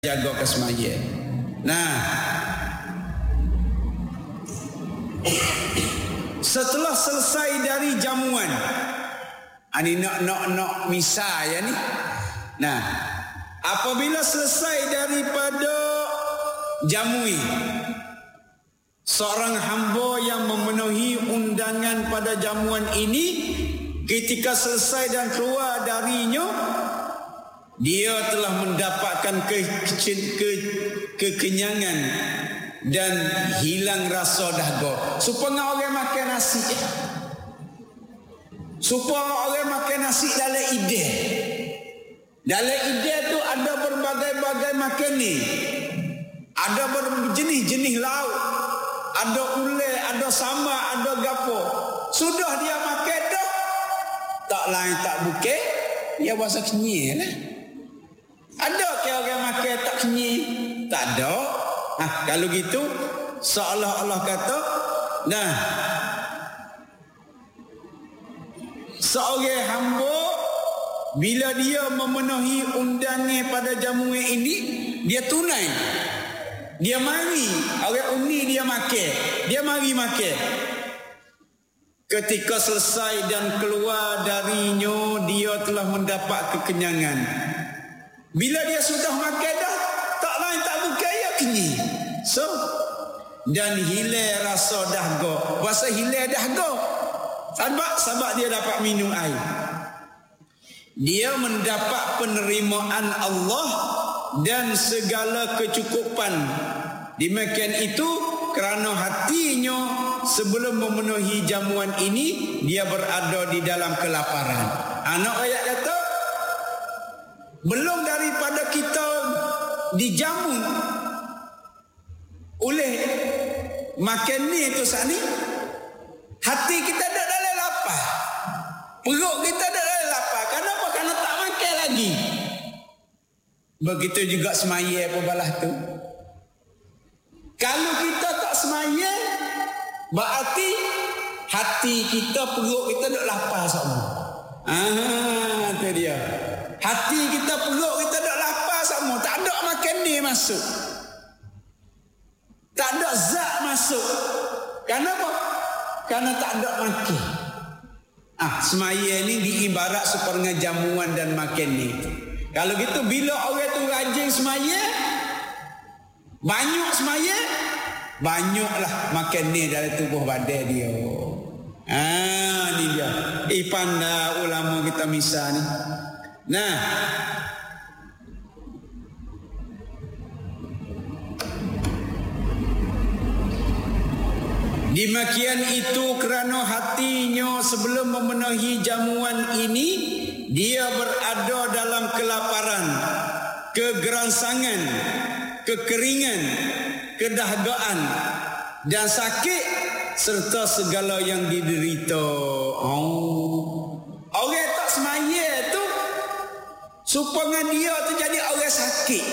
jaga kesemaya. Nah, setelah selesai dari jamuan, ini nak misal ya ni. Nah, apabila selesai daripada jamui, seorang hamba yang memenuhi undangan pada jamuan ini, ketika selesai dan keluar darinya, dia telah mendapatkan kekenyangan dan hilang rasa dahaga. Supaya orang makan nasi, supaya orang makan nasi dalam ide. Dalam ide tu ada berbagai-bagai makan ni. Ada berjenis-jenis lauk, ada ulai, ada sama, ada gapo. Sudah dia makan dah, tak lain tak bukan, dia rasa kenyang lah. Ada ke orang makan tak kenyang? Tak ada. Kalau gitu seolah-olah kata, nah, seorang hamba bila dia memenuhi undangan pada jamuan ini, dia tunai, dia mari, orang undi dia makan, dia mari makan. Ketika selesai dan keluar darinya, dia telah mendapat kekenyangan. Bila dia sudah makan dah, tak lain tak bukan, ya kenyang. So, dan hilang rasa dahaga. Rasa hilang dahaga sebab dia dapat minum air. Dia mendapat penerimaan Allah dan segala kecukupan. Demikian itu kerana hatinya sebelum memenuhi jamuan ini, dia berada di dalam kelaparan. Anak ayat kata, belum daripada kita dijamu oleh makan ni tu saat ni, hati kita dah dalam lapar, perut kita dah dalam lapar. Kenapa? Kerana tak makan lagi. Begitu juga semaya pebalah tu. Kalau kita tak semaya, berarti hati kita, perut kita dah lapar semua. Tu dia. Hati kita, perut kita dah lapar semua. Tak ada makan ni masuk. Tak ada zat masuk. Kenapa? Kerana tak ada makan. Semaya ni diibarat seperti jamuan dan makan ni. Kalau gitu, bila orang tu rajin semaya, banyak semaya, banyaklah makan ni dalam tubuh badan dia. Ni dia. Pandai ulama kita misal ni. Nah, demikian itu kerana hatinya sebelum memenuhi jamuan ini, dia berada dalam kelaparan, kegerangsangan, kekeringan, kedahagaan dan sakit serta segala yang diderita. Orang tak semaya tu supaya dia tu jadi orang sakit.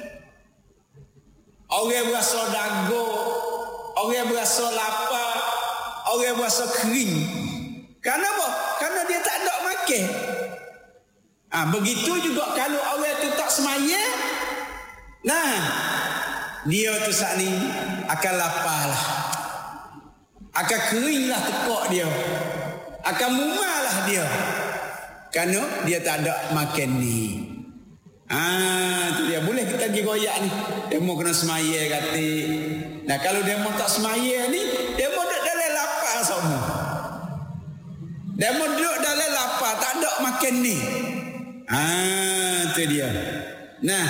Orang berasa dahaga, orang berasa lapar, orang berasa kering. Kenapa? Kerana dia tak ada makan. Begitu juga kalau orang tu tak semaya, nah, dia tu saat ni akan lapar lah, akan kering lah tekak dia, akan mual lah dia, kerana dia tak ada makan ni. Tu dia. Boleh kita pergi goyak ni, demo kena semaya kata. Nah, kalau demo tak semaya ni, demo duduk dalam lapar semua. Demo duduk dalam lapar, tak ada makan ni. Tu dia. Nah,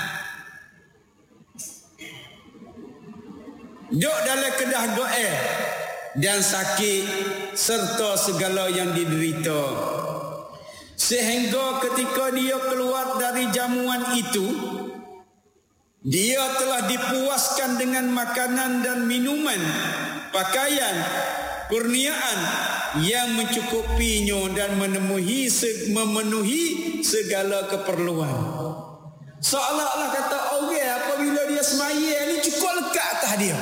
duduk dalam kedahagaan dan sakit serta segala yang diderita. Sehingga ketika dia keluar dari jamuan itu, dia telah dipuaskan dengan makanan dan minuman, pakaian, kurniaan yang mencukupinya dan memenuhi segala keperluan. Seolah-olah kata orang apabila dia semaya ni cukup lekat atas dia.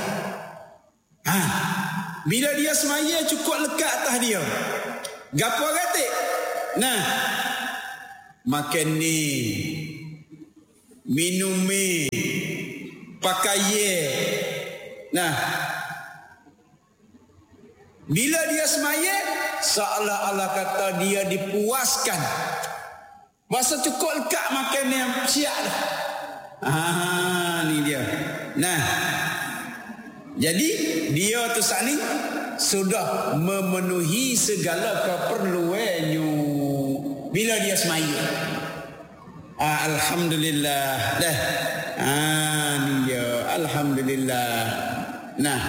Bila dia semaya cukup lekat atas dia. Gapo kata? Nah, makan ni minum pakai nah, bila dia semaya seolah-olah kata dia dipuaskan. Masa cukup lekat makan yang siap dah. Ni dia. Nah, jadi dia tu saat ni sudah memenuhi segala keperluannya bila dia semaya. Alhamdulillah dah. Ni dia. Alhamdulillah. Nah,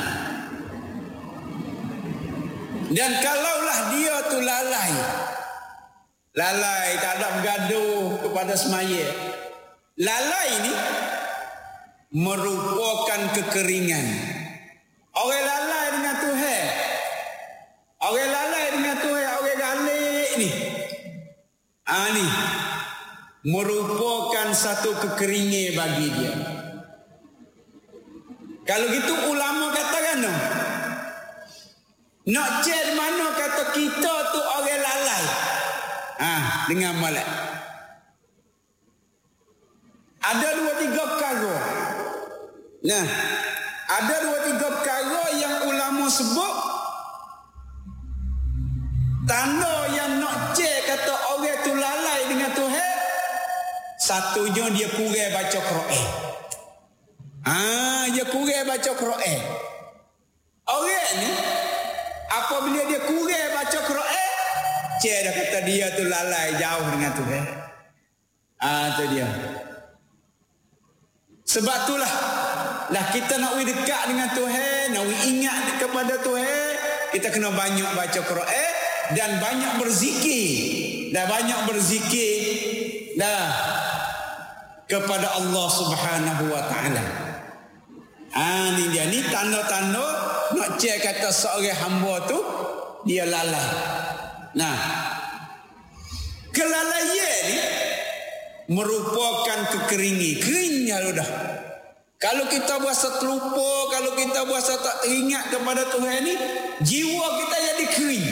dan kalaulah dia tu lalai, tak ada bergaduh kepada semaya, lalai ni merupakan kekeringan. Orang lalai dengan Tuhan, orang galik ni, ni merupakan satu kekeringan bagi dia. Kalau gitu ulama katakan nak cek mana kata kita tu orang lalai. Dengan malak. Ada 2-3 perkara. Nah, ada 2-3 perkara yang ulama sebut tanda yang nak cek kata orang tu lalai dengan Tuhan. Satunya dia kurang baca Quran. Dia kurang baca Quran. Orang ni apabila dia kurang baca Quran, cik dah kata dia tu lalai jauh dengan Tuhan. Tu dia. Sebab itulah kita nak dekat dengan Tuhan, nak ingat kepada Tuhan, kita kena banyak baca Quran dan banyak berzikir. Kepada Allah Subhanahu wa taala. Ni dia, ni tanda-tanda nak cek kata seorang hamba tu dia lalai. Nah, kelalaian ni merupakan keringnya dah. Kalau kita berasa terlupa, kalau kita berasa tak teringat kepada Tuhan ni, jiwa kita jadi kering.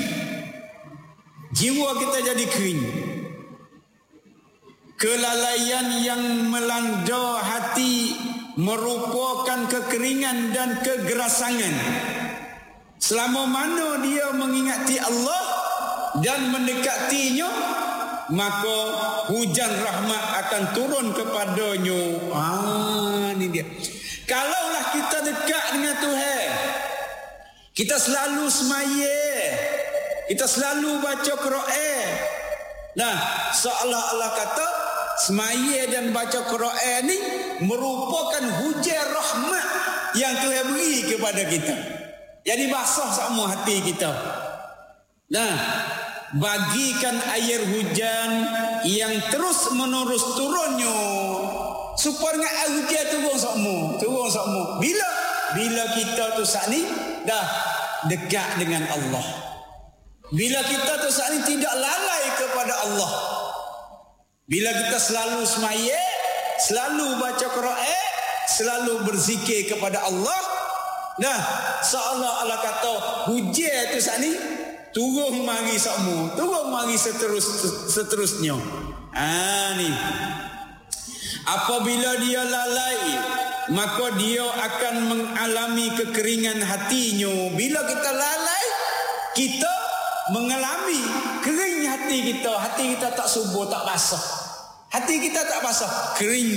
Kelalaian yang melanda hati merupakan kekeringan dan kegerasangan. Selama mana dia mengingati Allah dan mendekatinya, maka hujan rahmat akan turun kepadanya. Ini dia. Kalaulah kita dekat dengan Tuhan, kita selalu semaya, kita selalu baca Quran. Nah, seolah-olah kata semaya dan baca Quran ni merupakan hujan rahmat yang Tuhan beri kepada kita. Jadi basah semua hati kita. Nah, bagikan air hujan yang terus menerus turunnya supaya air hujan turun semua. Bila kita tu saat ni dah dekat dengan Allah. Bila kita tu saat ni tidak lalai kepada Allah. Bila kita selalu semaya, selalu baca Quran, selalu berzikir kepada Allah, nah, seolah-olah kata hujan tu saat ni turun mari semua, turun mari seterusnya. Ni. Apabila dia lalai, maka dia akan mengalami kekeringan hatinya. Bila kita lalai, kita mengalami kering hati kita. Hati kita tak subur, tak basah. Hati kita tak basah, kering.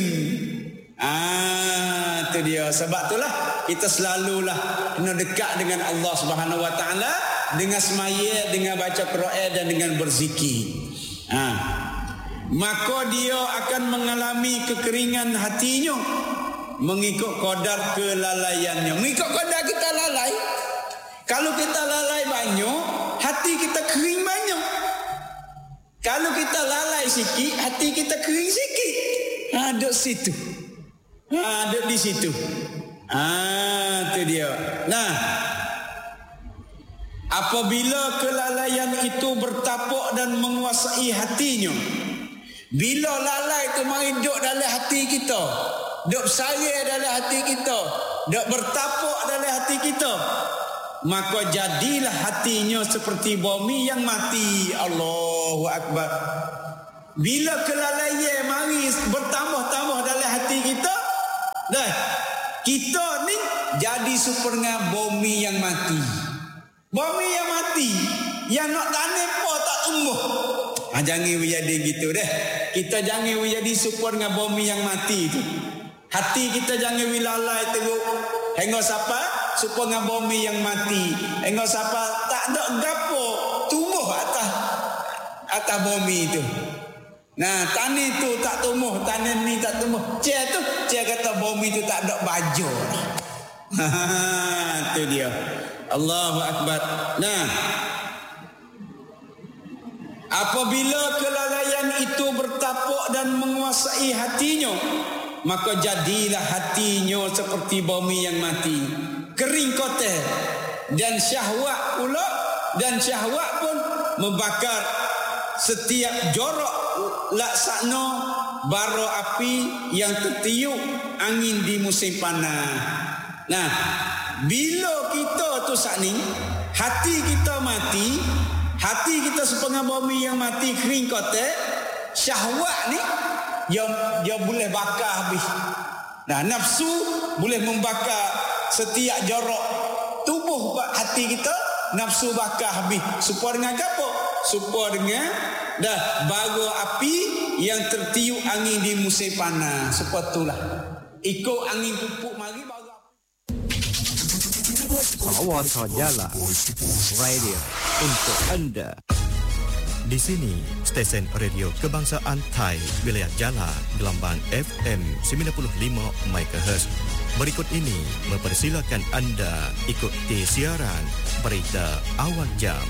Itu dia. Sebab itulah kita selalulah kena dekat dengan Allah Subhanahu wa taala dengan semaya, dengan baca Quran dan dengan berzikir. Maka dia akan mengalami kekeringan hatinya mengikut kadar kelalaiannya. Mengikut kadar kita lalai. Kalau kita lalai banyak, hati kita kering banyak. Kalau kita lalai sikit, hati kita kering sikit. Duduk situ. Duduk di situ. Itu dia. Nah, apabila kelalaian itu bertapak dan menguasai hatinya, bila lalai itu mari duduk dalam hati kita, duduk bersara dalam hati kita, duduk bertapak dalam hati kita, maka jadilah hatinya seperti bumi yang mati. Allahu Akbar. Bila kelalaian mari bertambah-tambah dalam hati Dah, kita ni jadi seperengah bumi yang mati. Bumi yang mati, yang nak tanam pun tak tumbuh. Jangan jadi gitu deh. Kita jangan jadi seperengah bumi yang mati tu. Hati kita jangan wilalai teruk. Hingga siapa? Seperengah bumi yang mati. Hingga siapa? Tak ada gapo tumbuh atas bumi itu. Nah, tani tu tak tumbuh, tani ni tak tumbuh. Cik kata bumi tu tak ada baju. Itu dia. Allahu Akbar. Nah, apabila kelalaian itu bertapuk dan menguasai hatinya, maka jadilah hatinya seperti bumi yang mati, kering kotor, dan syahwat pula, dan syahwat pun membakar setiap jorok laksana bara api yang tertiup angin di musim panas. Nah, bila kita tu saat ni hati kita mati, hati kita setengah bumi yang mati kering kotor, syahwat ni dia boleh bakar habis. Nah, nafsu boleh membakar setiap jorok tubuh hati kita, nafsu bakar habis. Supaya dengan apa? Supaya dengan bara api yang tertiup angin di musim panas. Supaya itulah. Ikut angin pupuk mari bara Awal Jala Radio untuk anda. Di sini stesen radio kebangsaan Thai wilayah Jala gelombang FM 95 MHz. Berikut ini mempersilakan anda ikuti siaran berita awal jam.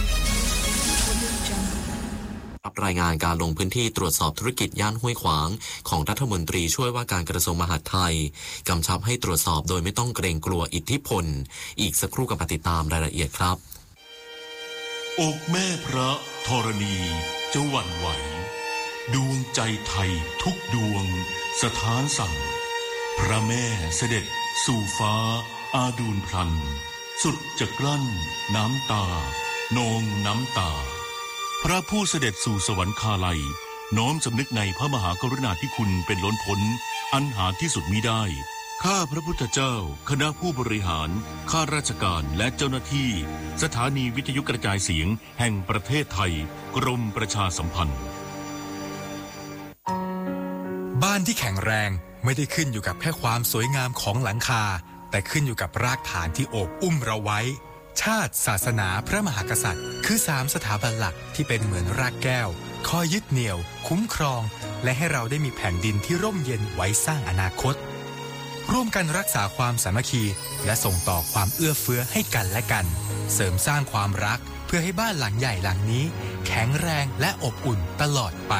รายงานการลงพื้นที่ตรวจสอบธุรกิจย่านห้วยขวางของรัฐมนตรีช่วยว่าการกระทรวงมหาดไทยกำชับให้ตรวจสอบโดยไม่ต้องเกรงกลัวอิทธิพลอีกสักครู่กับติดตามรายละเอียดครับอกแม่พระธรณีจะหวั่นไหวดวงใจไทยทุกดวงสถานสั่งพระแม่เสด็จสู่ฟ้าอาดูลพลันสุดจะกลั้นน้ำตานองน้ำตาพระผู้เสด็จสู่สวรรคาลัยน้อมสำนึกในพระมหากรุณาธิคุณเป็นล้นพ้นอันหาที่สุดมิได้ข้าพระพุทธเจ้าคณะผู้บริหารข้าราชการและเจ้าหน้าที่สถานีวิทยุกระจายเสียงแห่งประเทศไทยกรมประชาสัมพันธ์บ้านที่แข็งแรงไม่ได้ขึ้นอยู่กับแค่ความสวยงามของหลังคาแต่ขึ้นอยู่กับรากฐานที่โอบอุ้มเราไว้ชาติศาสนาพระมหากษัตริย์คือ3สถาบันหลักที่เป็นเหมือนรากแก้วคอยยึดเหนี่ยวคุ้มครองและให้เราได้มีแผ่นดินที่ร่มเย็นไว้สร้างอนาคตร่วมกันรักษาความสามัคคีและส่งต่อความเอื้อเฟื้อให้กันและกันเสริมสร้างความรักเพื่อให้บ้านหลังใหญ่หลังนี้แข็งแรงและอบอุ่นตลอดไป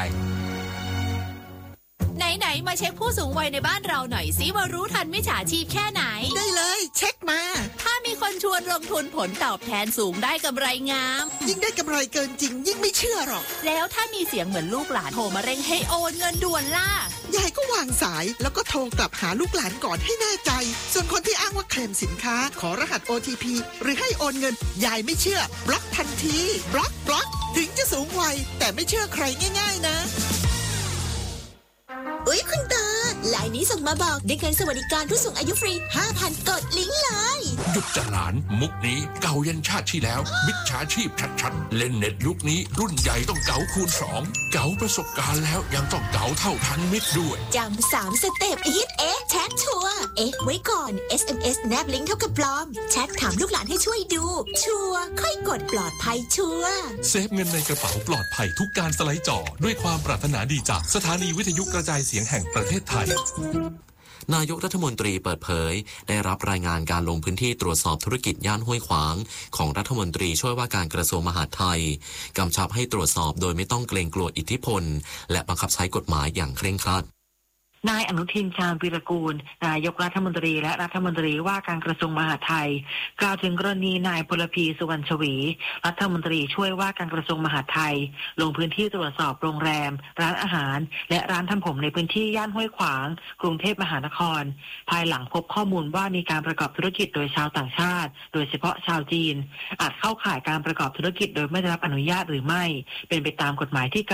ไหนๆมาเช็คผู้สูงวัยในบ้านเราหน่อยสิว่ารู้ทันมิจฉาชีพแค่ไหนได้เลยเช็คมาถ้ามีคนชวนลงทุนผลตอบแทนสูงได้กำไรงามยิ่งได้กำไรเกินจริงยิ่งไม่เชื่อหรอกแล้วถ้ามีเสียงเหมือนลูกหลานโทรมาเร่งให้โอนเงินด่วนล่ะยายก็วางสายแล้วก็โทรกลับหาลูกหลานก่อนให้แน่ใจส่วนคนที่อ้างว่าเคลมสินค้าขอรหัส OTP หรือให้โอนเงินยายไม่เชื่อบล็อกทันทีบล็อกถึงจะสูงวัยแต่ไม่เชื่อใครง่ายๆนะอุ๊ยคุณตาไลน์นี้ส่งมาบอกได้เงินสวัสดิการผู้สูงอายุฟรี 5,000 กดลิงก์เลยหยุดจะหลานมุกนี้เก่ายันชาติที่แล้วมิจฉาชีพชัดๆเล่นเน็ตยุคนี้รุ่นใหญ่ต้องเก๋าคูณ2เก๋าประสบการณ์แล้วยังต้องเก๋าเท่าทันมิตรด้วยจำ3สเต็ปฮิตแชทชัวร์ไว้ก่อน SMS แนบลิงก์เท่ากับปลอมแชทถามลูกหลานให้ช่วยดูชัวร์ค่อยกดปลอดภัยชัวร์เซฟเงินในกระเป๋าปลอดภัยทุกการสไลด์จอด้วยความปรารถนาดีจากสถานีวิทยุกระจายเสียงแห่งประเทศไทยนายกรัฐมนตรีเปิดเผยได้รับรายงานการลงพื้นที่ตรวจสอบธุรกิจย่านห้วยขวางของรัฐมนตรีช่วยว่าการกระทรวงมหาดไทยกำชับให้ตรวจสอบโดยไม่ต้องเกรงกลัวอิทธิพลและบังคับใช้กฎหมายอย่างเคร่งครัดนายอนุทินชาญวีรกูลนายกรัฐมนตรีและรัฐมนตรีว่าการกระทรวงมหาดไทยกล่าวถึงกรณีนายพลพีสุวรรณชวีรัฐมนตรีช่วยว่าการกระทรวงมหาดไทยลงพื้นที่ตรวจสอบโรงแรมร้านอาหารและร้านทำผมในพื้นที่ย่านห้วยขวางกรุงเทพมหานครภายหลังพบข้อมูลว่ามีการประกอบธุรกิจโดยชาวต่างชาติโดยเฉพาะชาวจีนอาจเข้าข่ายการประกอบธุรกิจโดยไม่ได้รับอนุญาตหรือไม่เป็นไปตามกฎหมายที่กำหนด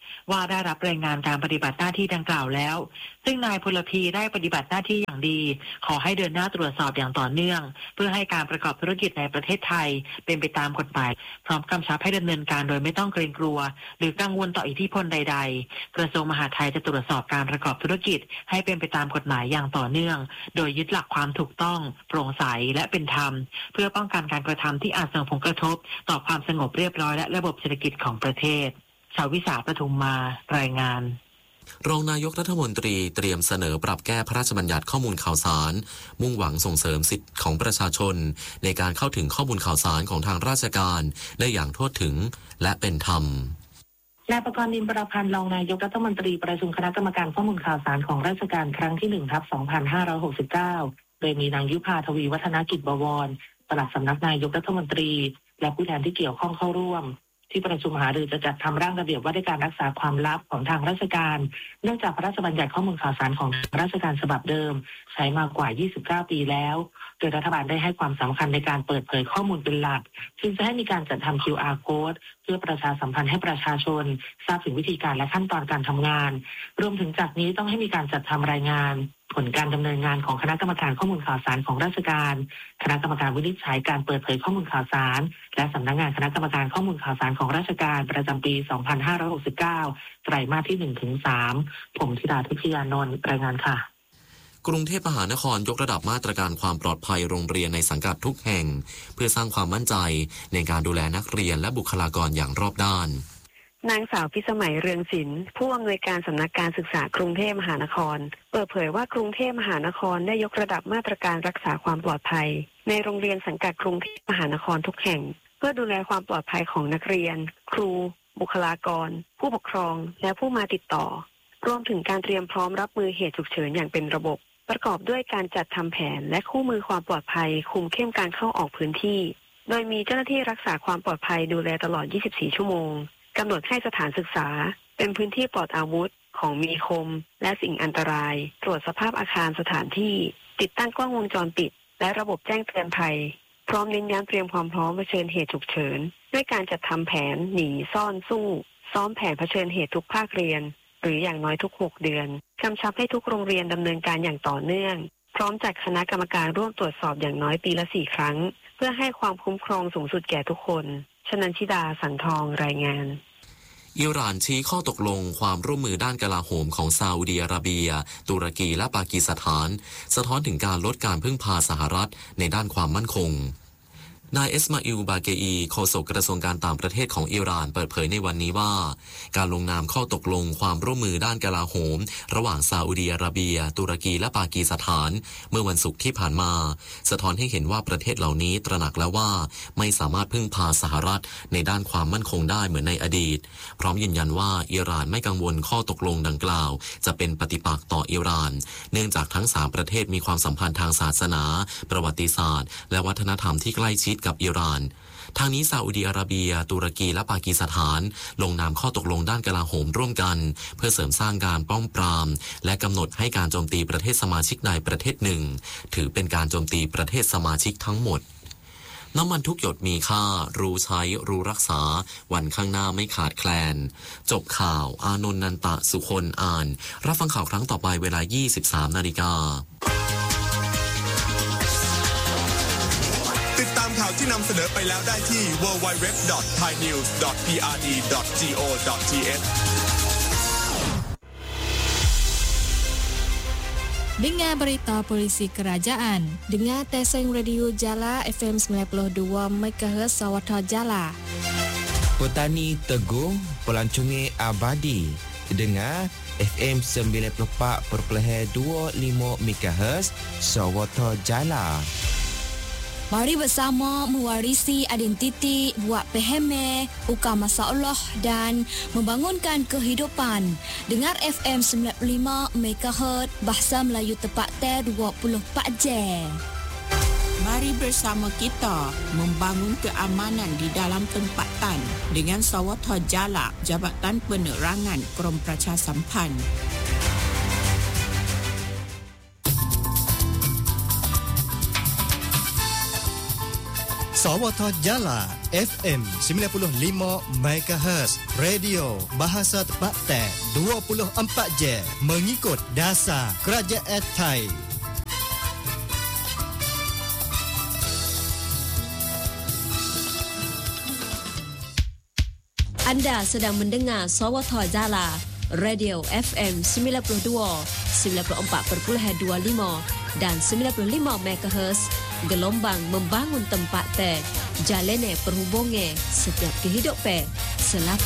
ว่าได้รับรายงานการปฏิบัติหน้าที่ดังกล่าวแล้วซึ่งนายพลพีได้ปฏิบัติหน้าที่อย่างดีขอให้เดินหน้าตรวจสอบอย่างต่อเนื่องเพื่อให้การประกอบธุรกิจในประเทศไทยเป็นไปตามกฎหมายพร้อมกำชับให้ดำเนินการโดยไม่ต้องเกรงกลัวหรือกังวลต่ออิทธิพลใดๆกระทรวงมหาดไทยจะตรวจสอบการประกอบธุรกิจให้เป็นไปตามกฎหมายอย่างต่อเนื่องโดยยึดหลักความถูกต้องโปร่งใสและเป็นธรรมเพื่อป้องกันการกระทำที่อาจส่งผลกระทบต่อความสงบเรียบร้อยและระบบเศรษฐกิจของประเทศชาววิสาปทุมมารายงานรองนายกรัฐมนตรีเตรียมเสนอปรับแก้พระราชบัญญัติข้อมูลข่าวสารมุ่งหวังส่งเสริมสิทธิของประชาชนในการเข้าถึงข้อมูลข่าวสารของทางราชการได้อย่างทั่วถึงและเป็นธรรมนายประกรณ์ นินประพันธ์รองนายกรัฐมนตรีประชุมคณะกรรมการข้อมูลข่าวสารของราชการครั้งที่ 1/2569 โดยมีนางยุพาทวีวัฒนกิจบวรปลัดสำนักนายกรัฐมนตรีและผู้แทนที่เกี่ยวข้องเข้าร่วมที่ประชุมหารือจะจัดทำร่างระเบียบว่าด้วยการรักษาความลับของทางราชการเนื่องจากพระราชบัญญัติข้อมูลข่าวสารของราชการฉบับเดิมใช้มากว่า29ปีแล้วโดยรัฐบาลได้ให้ความสำคัญในการเปิดเผยข้อมูลเป็นหลักจึงจะให้มีการจัดทำ QR Code เพื่อประชาสัมพันธ์ให้ประชาชนทราบถึงวิธีการและขั้นตอนการทำงานรวมถึงจากนี้ต้องให้มีการจัดทำรายงานผลการดำเนินงานของคณะกรรมการข้อมูลข่าวสารของราชการคณะกรรมการวินิจฉัยการเปิดเผยข้อมูลข่าวสารและสำนักงานคณะกรรมการข้อมูลข่าวสารของราชการประจำปี 2569 ไตรมาสที่ 1-3 ผมธิดาทิพยานนท์รายงานค่ะกรุงเทพมหานครยกระดับมาตรการความปลอดภัยโรงเรียนในสังกัดทุกแห่งเพื่อสร้างความมั่นใจในการดูแลนักเรียนและบุคลากรอย่างรอบด้านนางสาวพิสมัยเรืองศิลป์ผู้อำนวยการสำนักการศึกษากรุงเทพมหานครเปิดเผยว่ากรุงเทพมหานครได้ยกระดับมาตรการรักษาความปลอดภัยในโรงเรียนสังกัดกรุงเทพมหานครทุกแห่งเพื่อดูแลความปลอดภัยของนักเรียนครูบุคลากรผู้ปกครองและผู้มาติดต่อรวมถึงการเตรียมพร้อมรับมือเหตุฉุกเฉินอย่างเป็นระบบประกอบด้วยการจัดทำแผนและคู่มือความปลอดภัยคุมเข้มการเข้าออกพื้นที่โดยมีเจ้าหน้าที่รักษาความปลอดภัยดูแลตลอด 24 ชั่วโมงกำหนดให้สถานศึกษาเป็นพื้นที่ปลอดอาวุธของมีคมและสิ่งอันตรายตรวจสภาพอาคารสถานที่ติดตั้งกล้องวงจรปิดและระบบแจ้งเตือนภัยพร้อมเน้นย้ำเตรียมความพร้อมเผชิญเหตุฉุกเฉินด้วยการจัดทำแผนหนีซ่อนสู้ซ้อมแผนเผชิญเหตุทุกภาคเรียนหรืออย่างน้อยทุก6เดือนกำชับให้ทุกโรงเรียนดำเนินการอย่างต่อเนื่องพร้อมจัดคณะกรรมการร่วมตรวจสอบอย่างน้อยปีละ4 ครั้งเพื่อให้ความคุ้มครองสูงสุดแก่ทุกคนชนันชิดาสังทองรายงานอิหร่านชี้ข้อตกลงความร่วมมือด้านกลาโหมของซาอุดิอาระเบียตุรกีและปากีสถานสะท้อนถึงการลดการพึ่งพาสหรัฐในด้านความมั่นคงนายเอสมาอิล บาเกอีโฆษกกระทรวงการต่างประเทศของอิหร่านเปิดเผยในวันนี้ว่าการลงนามข้อตกลงความร่วมมือด้านกลาโหมระหว่างซาอุดิอาระเบียตุรกีและปากีสถานเมื่อวันศุกร์ที่ผ่านมาสะท้อนให้เห็นว่าประเทศเหล่านี้ตระหนักแล้วว่าไม่สามารถพึ่งพาสหรัฐในด้านความมั่นคงได้เหมือนในอดีตพร้อมยืนยันว่าอิหร่านไม่กังวลข้อตกลงดังกล่าวจะเป็นปฏิปักษ์ต่ออิหร่านเนื่องจากทั้ง3ประเทศมีความสัมพันธ์ทางศาสนาประวัติศาสตร์และวัฒนธรรมที่ใกล้ชิดกับอิหร่านทางนี้ซาอุดิอาระเบียตุรกีและปากีสถานลงนามข้อตกลงด้านกลาโหมร่วมกันเพื่อเสริมสร้างการป้องปรามและกำหนดให้การโจมตีประเทศสมาชิกใดประเทศหนึ่งถือเป็นการโจมตีประเทศสมาชิกทั้งหมดน้ำมันทุกหยดมีค่ารู้ใช้รู้รักษาวันข้างหน้าไม่ขาดแคลนจบข่าวอานนท์ นันตะสุคนอ่านรับฟังข่าวครั้งต่อไปเวลา 23:00 น. ติดตามข่าวที่นำเสนอไปแล้วได้ที่ www.thainews.prd.go.th Dengar berita polisi kerajaan. Dengar Teseng Radio Jala FM 92 MHz Sawatha Jala. Petani Teguh Pelancongan Abadi. Dengar FM 94.25 MHz Sawatha Jala. Mari bersama mewarisi identiti, buat peheme, ukar masalah dan membangunkan kehidupan. Dengar FM 95 MHz Bahasa Melayu tepat 24 jam. Mari bersama kita membangun keamanan di dalam tempatan dengan Sawatha Jala, Jabatan Penerangan Krom Pracha Sampan. Sawata Jala FM 95 MHz Radio Bahasa Tempatan 24 Jam mengikut dasar Kerajaan Thai. Anda sedang mendengar Sawata Jala Radio FM 92, 94.25 dan 95 MHz gelombang membangun tempat teh, jalene perhubungan setiap kehidupan selaku